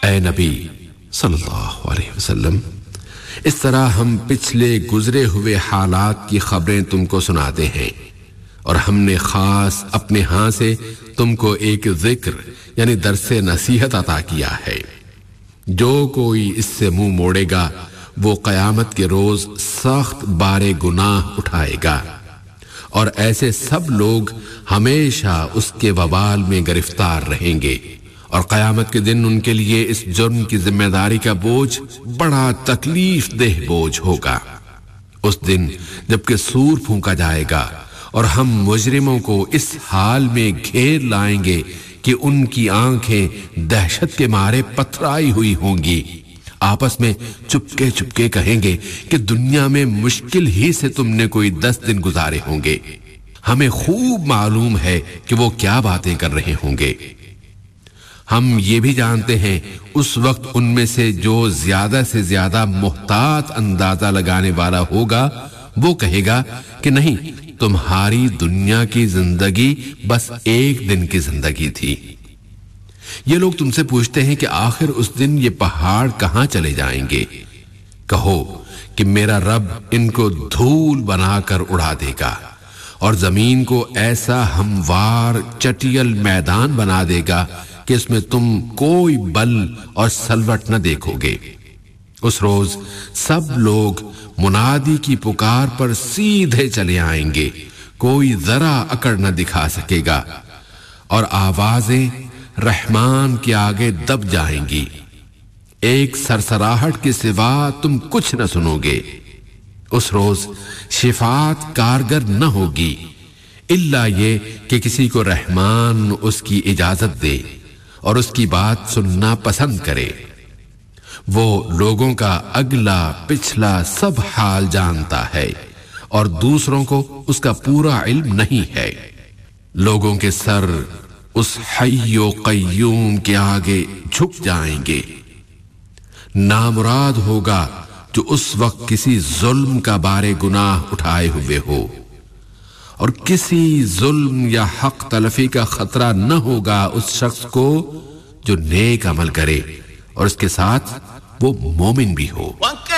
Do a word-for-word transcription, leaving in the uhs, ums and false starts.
اے نبی صلی اللہ علیہ وسلم، اس طرح ہم پچھلے گزرے ہوئے حالات کی خبریں تم کو سناتے ہیں، اور ہم نے خاص اپنے ہاں سے تم کو ایک ذکر یعنی درس نصیحت عطا کیا ہے۔ جو کوئی اس سے منہ موڑے گا وہ قیامت کے روز سخت بارے گناہ اٹھائے گا، اور ایسے سب لوگ ہمیشہ اس کے وبال میں گرفتار رہیں گے، اور قیامت کے دن ان کے لیے اس جرم کی ذمہ داری کا بوجھ بڑا تکلیف دہ بوجھ ہوگا۔ اس دن جبکہ سور پھونکا جائے گا اور ہم مجرموں کو اس حال میں گھیر لائیں گے کہ ان کی آنکھیں دہشت کے مارے پتھرائی ہوئی ہوں گی، آپس میں چپکے چپکے کہیں گے کہ دنیا میں مشکل ہی سے تم نے کوئی دس دن گزارے ہوں گے، ہمیں خوب معلوم ہے کہ وہ کیا باتیں کر رہے ہوں گے۔ ہم یہ بھی جانتے ہیں اس وقت ان میں سے جو زیادہ سے زیادہ محتاط اندازہ لگانے والا ہوگا وہ کہے گا کہ نہیں، تمہاری دنیا کی زندگی بس ایک دن کی زندگی تھی۔ یہ لوگ تم سے پوچھتے ہیں کہ آخر اس دن یہ پہاڑ کہاں چلے جائیں گے؟ کہو کہ میرا رب ان کو دھول بنا کر اڑا دے گا، اور زمین کو ایسا ہموار چٹیل میدان بنا دے گا کہ اس میں تم کوئی بل اور سلوٹ نہ دیکھو گے۔ اس روز سب لوگ منادی کی پکار پر سیدھے چلے آئیں گے، کوئی ذرا اکڑ نہ دکھا سکے گا، اور آوازیں رحمان کے آگے دب جائیں گی، ایک سرسراہٹ کے سوا تم کچھ نہ سنو گے۔ اس روز شفاعت کارگر نہ ہوگی الا یہ کہ کسی کو رحمان اس کی اجازت دے اور اس کی بات سننا پسند کرے۔ وہ لوگوں کا اگلا پچھلا سب حال جانتا ہے، اور دوسروں کو اس کا پورا علم نہیں ہے۔ لوگوں کے سر اس حی و قیوم کے آگے جھک جائیں گے۔ نامراد ہوگا جو اس وقت کسی ظلم کا بارے گناہ اٹھائے ہوئے ہو، اور کسی ظلم یا حق تلفی کا خطرہ نہ ہوگا اس شخص کو جو نیک عمل کرے اور اس کے ساتھ وہ مومن بھی ہو۔